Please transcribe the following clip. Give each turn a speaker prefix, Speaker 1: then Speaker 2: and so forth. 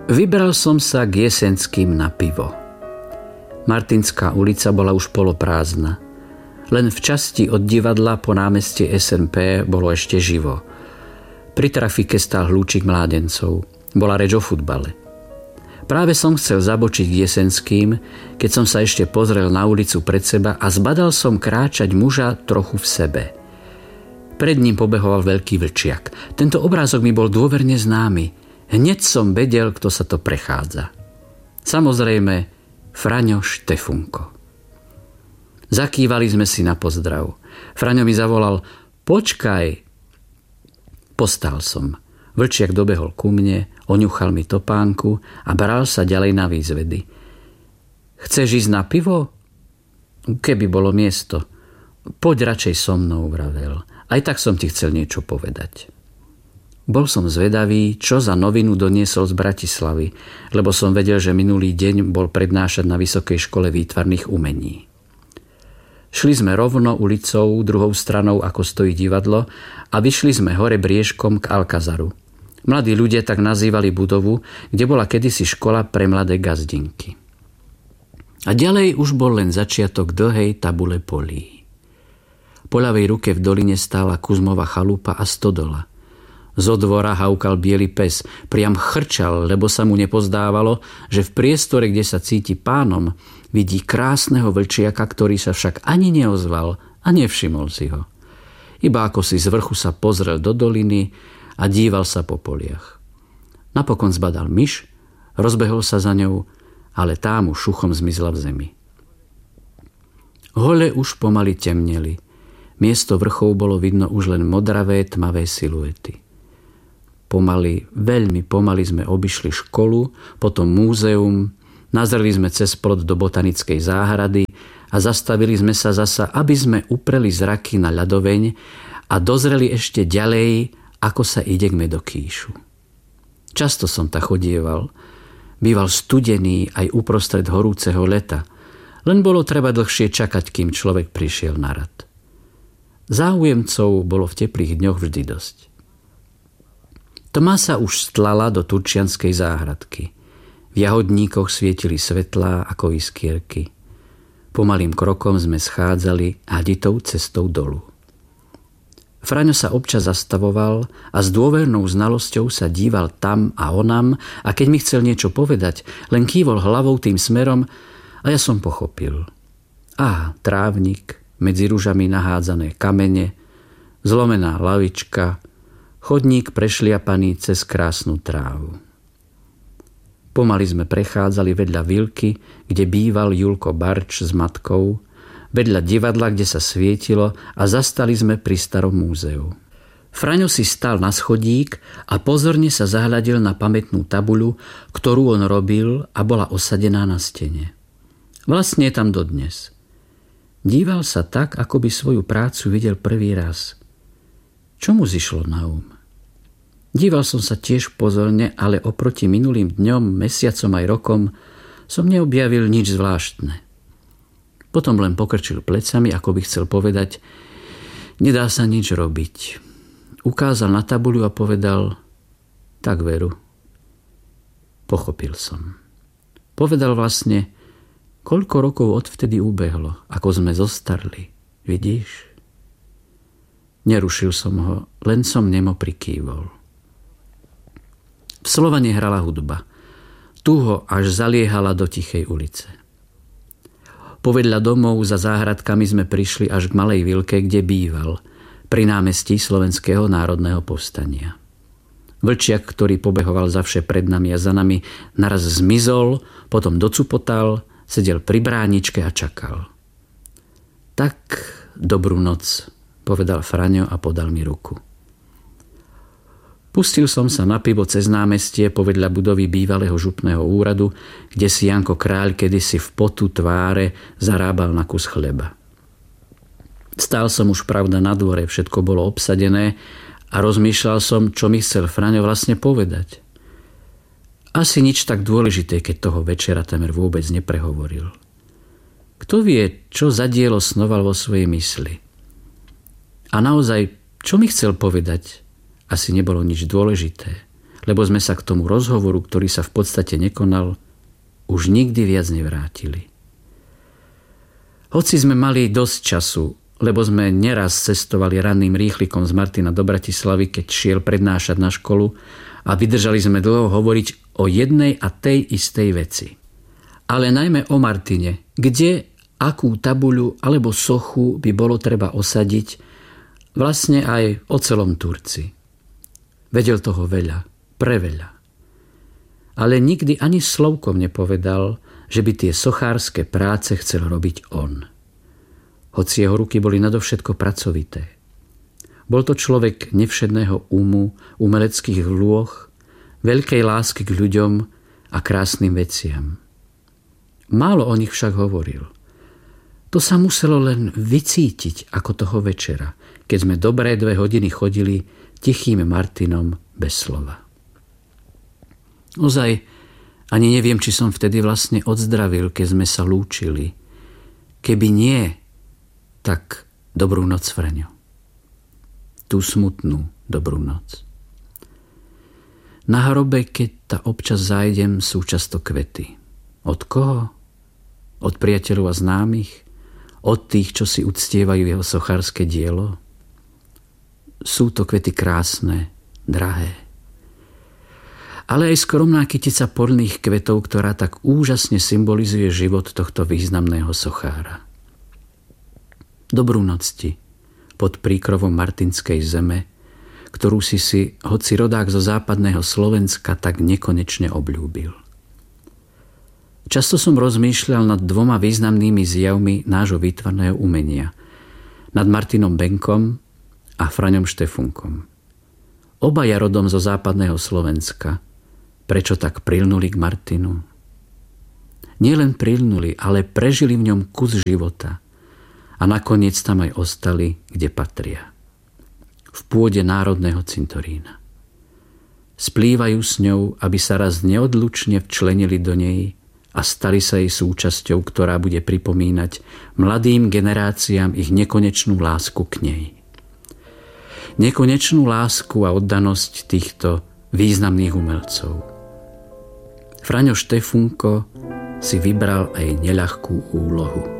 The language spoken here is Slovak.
Speaker 1: Vybral som sa k Jesenským na pivo. Martinská ulica bola už poloprázdna. Len v časti od divadla po námestie SNP bolo ešte živo. Pri trafike stál hľúčik mládencov. Bola reč o futbale. Práve som chcel zabočiť k Jesenským, keď som sa ešte pozrel na ulicu pred seba a zbadal som kráčať muža trochu v sebe. Pred ním pobehoval veľký vlčiak. Tento obrázok mi bol dôverne známy. Hneď som vedel, kto sa to prechádza. Samozrejme, Fraňo Štefunko. Zakývali sme si na pozdrav. Fraňo mi zavolal: počkaj. Postal som. Vlčiak dobehol ku mne, oňuchal mi topánku a bral sa ďalej na výzvedy. Chceš ísť na pivo? Keby bolo miesto. Poď radšej so mnou, vravel. Aj tak som ti chcel niečo povedať. Bol som zvedavý, čo za novinu doniesol z Bratislavy, lebo som vedel, že minulý deň bol prednášať na Vysokej škole výtvarných umení. Šli sme rovno ulicou, druhou stranou, ako stojí divadlo, a vyšli sme hore briežkom k Alkazaru. Mladí ľudia tak nazývali budovu, kde bola kedysi škola pre mladé gazdinky. A ďalej už bol len začiatok dlhej tabule polí. Po ľavej ruke v doline stála Kuzmova chalupa a stodola. Zo dvora haukal biely pes, priam chrčal, lebo sa mu nepozdávalo, že v priestore, kde sa cíti pánom, vidí krásneho vlčiaka, ktorý sa však ani neozval a nevšimol si ho. Iba ako si z vrchu sa pozrel do doliny a díval sa po poliach. Napokon zbadal myš, rozbehol sa za ňou, ale tá mu šuchom zmizla v zemi. Hole už pomaly temneli. Miesto vrchov bolo vidno už len modravé, tmavé siluety. Pomaly, veľmi pomaly sme obišli školu, potom múzeum, nazreli sme cez plot do botanickej záhrady a zastavili sme sa zasa, aby sme upreli zraky na ľadoveň a dozreli ešte ďalej, ako sa ide k medokýšu. Často som ta chodieval. Býval studený aj uprostred horúceho leta, len bolo treba dlhšie čakať, kým človek prišiel na rad. Záujemcov bolo v teplých dňoch vždy dosť. Tma sa už stlala do turčianskej záhradky. V jahodníkoch svietili svetlá ako iskierky. Pomalým krokom sme schádzali haditou cestou dolu. Fraňo sa občas zastavoval a s dôvernou znalosťou sa díval tam a onam a keď mi chcel niečo povedať, len kývol hlavou tým smerom a ja som pochopil. Trávnik, medzi ružami nahádzané kamene, zlomená lavička, chodník prešliapaný cez krásnu trávu. Pomaly sme prechádzali vedľa vilky, kde býval Julko Barč s matkou, vedľa divadla, kde sa svietilo a zastali sme pri starom múzeu. Fraňo si stal na schodík a pozorne sa zahľadil na pamätnú tabuľu, ktorú on robil a bola osadená na stene. Vlastne je tam dodnes. Díval sa tak, ako by svoju prácu videl prvý raz. Čo mu zišlo na Díval som sa tiež pozorne, ale oproti minulým dňom, mesiacom aj rokom som neobjavil nič zvláštne. Potom len pokrčil plecami, ako by chcel povedať: nedá sa nič robiť. Ukázal na tabuľu a povedal: tak veru. Pochopil som. Povedal vlastne: koľko rokov odvtedy ubehlo, ako sme zostarli. Vidíš? Nerušil som ho, len som nemo prikývol. V Slovane hrala hudba. Tuho až zaliehala do tichej ulice. Povedľa domov za záhradkami sme prišli až k malej vilke, kde býval, pri námestí Slovenského národného povstania. Vlčiak, ktorý pobehoval zavše pred nami a za nami, naraz zmizol, potom docupotal, sedel pri bráničke a čakal. Tak, dobrú noc, povedal Fraňo a podal mi ruku. Pustil som sa na pivo cez námestie povedľa budovy bývalého župného úradu, kde si Janko Kráľ kedysi v potu tváre zarábal na kus chleba. Stál som už pravda na dvore, všetko bolo obsadené a rozmýšľal som, čo mi chcel Fraňo vlastne povedať. Asi nič tak dôležité, keď toho večera temer vôbec neprehovoril. Kto vie, čo za dielo snoval vo svojej mysli. A naozaj, čo mi chcel povedať, asi nebolo nič dôležité. lebo sme sa k tomu rozhovoru, ktorý sa v podstate nekonal, už nikdy viac nevrátili. Hoci sme mali dosť času, lebo sme neraz cestovali ranným rýchlikom z Martina do Bratislavy, keď šiel prednášať na školu, a vydržali sme dlho hovoriť o jednej a tej istej veci. Ale najmä o Martine, kde, akú tabuľu alebo sochu by bolo treba osadiť, vlastne aj o celom Turci. Vedel toho veľa, preveľa. Ale nikdy ani slovkom nepovedal, že by tie sochárske práce chcel robiť on. Hoci jeho ruky boli nadovšetko pracovité. Bol to človek nevšedného umu, umeleckých lôh, veľkej lásky k ľuďom a krásnym veciam. Málo o nich však hovoril. To sa muselo len vycítiť ako toho večera, keď sme dobré 2 hodiny chodili tichým Martinom bez slova. Ozaj, ani neviem, či som vtedy vlastne odzdravil, keď sme sa lúčili. Keby nie, tak dobrú noc, Fraňo. Tú smutnú dobrú noc. Na hrobe, keď ta občas zájdem, sú často kvety. Od koho? Od priateľov a známych? Od tých, čo si uctievajú jeho sochárske dielo? Sú to kvety krásne, drahé. Ale aj skromná kytica polných kvetov, ktorá tak úžasne symbolizuje život tohto významného sochára. Dobrú noc ti, pod príkrovom martinskej zeme, ktorú si, hoci rodák zo západného Slovenska, tak nekonečne obľúbil. Často som rozmýšľal nad 2 významnými zjavmi nášho výtvarného umenia. Nad Martinom Benkom a Fraňom Štefunkom. Obaja rodom zo západného Slovenska. Prečo tak prilnuli k Martinu? Nielen prilnuli, ale prežili v ňom kus života. A nakoniec tam aj ostali, kde patria. V pôde národného cintorína. Splývajú s ňou, aby sa raz neodlučne včlenili do nej a stali sa jej súčasťou, ktorá bude pripomínať mladým generáciám ich nekonečnú lásku k nej. Nekonečnú lásku a oddanosť týchto významných umelcov. Fraňo Štefunko si vybral aj neľahkú úlohu.